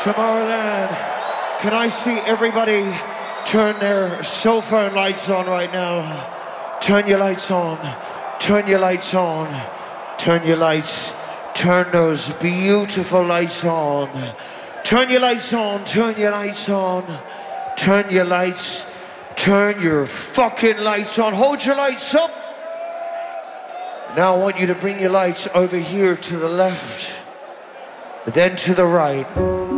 Tomorrowland. Can I see everybody turn their cell phone lights on right now? Turn your lights on. Turn your lights on. Turn your lights. Turn those beautiful lights on. Turn your lights on. Turn your lights on. Turn your lights. Turn your fucking lights on. Hold your lights up. Now I want you to bring your lights over here to the left, but then to the right.